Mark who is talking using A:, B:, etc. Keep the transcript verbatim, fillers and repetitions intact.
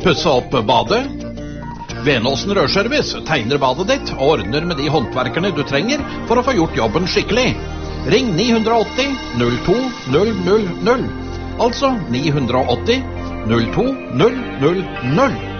A: Pusse opp badet? Venåsen Rørservice tegner badet ditt og ordner med de håndverkerne du trenger for å få gjort jobben skikkelig. Ring ni åtte null null to null null null, altså ni åtte null null to null null null.